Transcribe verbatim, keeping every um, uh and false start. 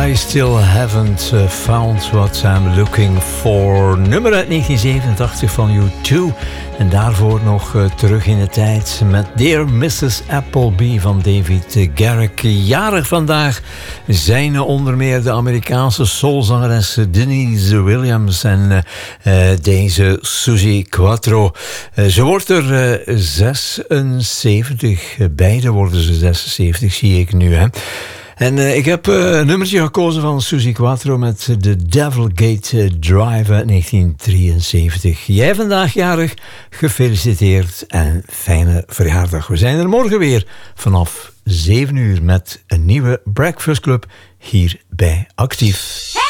I still haven't uh, found what I'm looking for. Nummer uit negentien zevenentachtig van U twee. En daarvoor nog uh, terug in de tijd met Dear missus Appleby van David Garrick. Jarig vandaag zijn onder meer de Amerikaanse soulzangeres Denise Williams en uh, deze Suzi Quatro. Uh, ze wordt er uh, zesenzeventig. Beide worden ze zesenzeventig, zie ik nu, hè. En uh, ik heb uh, een nummertje gekozen van Suzi Quatro met de Devilgate Drive uit negentien drieënzeventig. Jij vandaag jarig, gefeliciteerd en fijne verjaardag. We zijn er morgen weer vanaf zeven uur met een nieuwe Breakfast Club hier bij Actief.